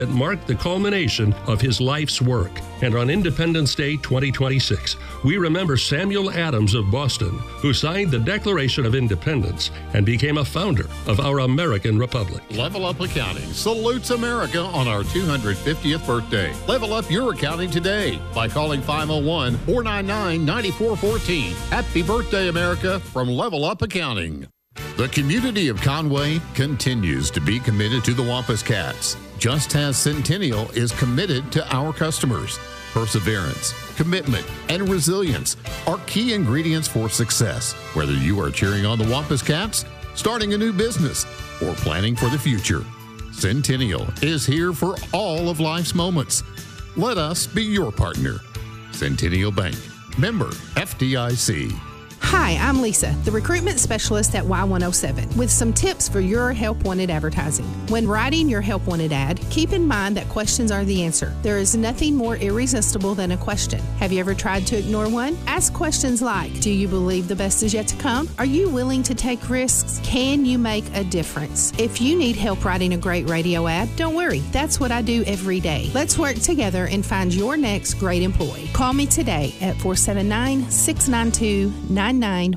that marked the culmination of his life's work. And on Independence Day 2026, we remember Samuel Adams of Boston, who signed the Declaration of Independence and became a founder of our American Republic. Level Up Accounting salutes America on our 250th birthday. Level up your accounting today by calling 501-499-9414. Happy birthday, America, from Level Up Accounting. The community of Conway continues to be committed to the Wampus Cats, just as Centennial is committed to our customers. Perseverance, commitment, and resilience are key ingredients for success, whether you are cheering on the Wampus Cats, starting a new business, or planning for the future. Centennial is here for all of life's moments. Let us be your partner. Centennial Bank, member FDIC. Hi, I'm Lisa, the recruitment specialist at Y107, with some tips for your Help Wanted advertising. When writing your Help Wanted ad, keep in mind that questions are the answer. There is nothing more irresistible than a question. Have you ever tried to ignore one? Ask questions like, do you believe the best is yet to come? Are you willing to take risks? Can you make a difference? If you need help writing a great radio ad, don't worry. That's what I do every day. Let's work together and find your next great employee. Call me today at 479-692-9944.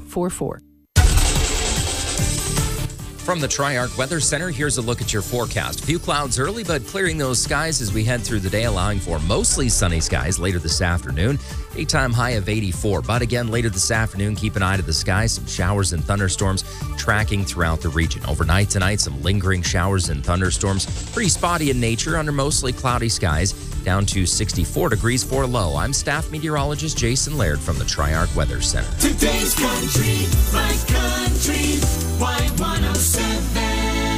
From the Tri-Arc Weather Center, here's a look at your forecast. A few clouds early, but clearing those skies as we head through the day, allowing for mostly sunny skies later this afternoon. Daytime high of 84. But again, later this afternoon, keep an eye to the skies. Some showers and thunderstorms tracking throughout the region. Overnight tonight, some lingering showers and thunderstorms. Pretty spotty in nature under mostly cloudy skies. Down to 64 degrees for a low. I'm staff meteorologist Jason Laird from the Tri-Arc Weather Center. Today's country, my country, Y107.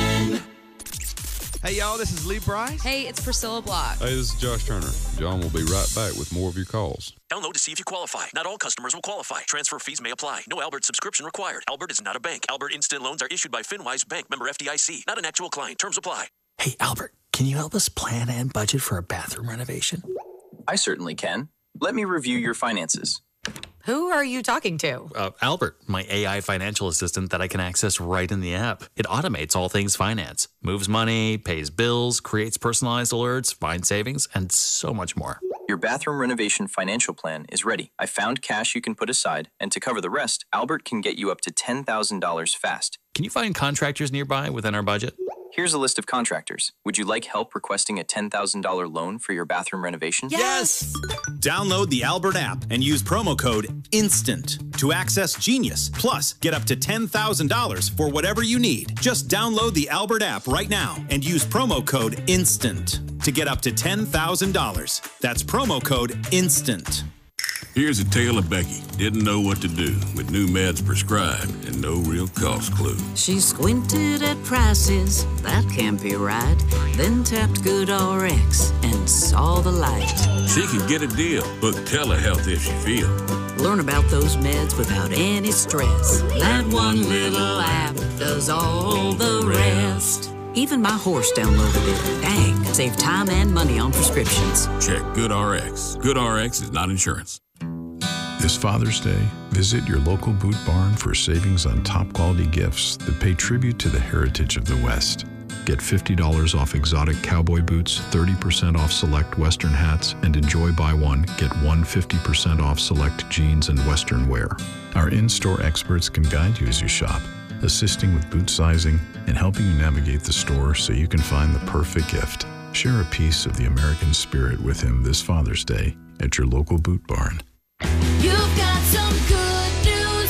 Hey, y'all, this is Lee Bryce. Hey, it's Priscilla Block. Hey, this is Josh Turner. John will be right back with more of your calls. Download to see if you qualify. Not all customers will qualify. Transfer fees may apply. No Albert subscription required. Albert is not a bank. Albert Instant Loans are issued by FinWise Bank, member FDIC. Not an actual client. Terms apply. Hey, Albert, can you help us plan and budget for a bathroom renovation? I certainly can. Let me review your finances. Who are you talking to? Albert, my AI financial assistant that I can access right in the app. It automates all things finance, moves money, pays bills, creates personalized alerts, finds savings, and so much more. Your bathroom renovation financial plan is ready. I found cash you can put aside, and to cover the rest, Albert can get you up to $10,000 fast. Can you find contractors nearby within our budget? Here's a list of contractors. Would you like help requesting a $10,000 loan for your bathroom renovation? Yes! Download the Albert app and use promo code INSTANT to access Genius. Plus, get up to $10,000 for whatever you need. Just download the Albert app right now and use promo code INSTANT to get up to $10,000. That's promo code INSTANT. Here's a tale of Becky. Didn't know what to do with new meds prescribed and no real cost clue. She squinted at prices, that can't be right. Then tapped GoodRx and saw the light. She can get a deal. Book telehealth if she feel. Learn about those meds without any stress. That one little app does all the rest. Even my horse downloaded it. Dang, save time and money on prescriptions. Check GoodRx. GoodRx is not insurance. This Father's Day, visit your local Boot Barn for savings on top-quality gifts that pay tribute to the heritage of the West. Get $50 off exotic cowboy boots, 30% off select Western hats, and enjoy buy one, get one 50% off select jeans and Western wear. Our in-store experts can guide you as you shop, assisting with boot sizing and helping you navigate the store so you can find the perfect gift. Share a piece of the American spirit with him this Father's Day at your local Boot Barn. You've got some good news,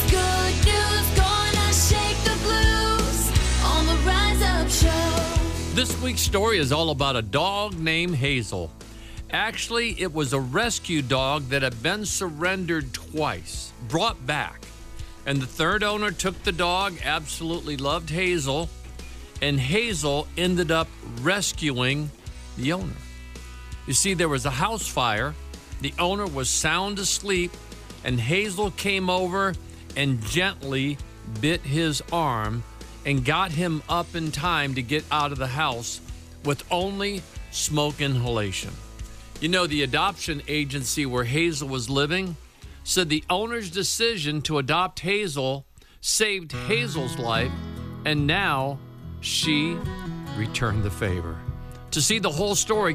gonna shake the blues on the Rise Up Show. This week's story is all about a dog named Hazel. Actually, it was a rescue dog that had been surrendered twice, brought back. And the third owner took the dog, absolutely loved Hazel, and Hazel ended up rescuing the owner. You see, there was a house fire. The owner was sound asleep, and Hazel came over and gently bit his arm and got him up in time to get out of the house with only smoke inhalation. You know, the adoption agency where Hazel was living said the owner's decision to adopt Hazel saved Hazel's life, and now she returned the favor. To see the whole story,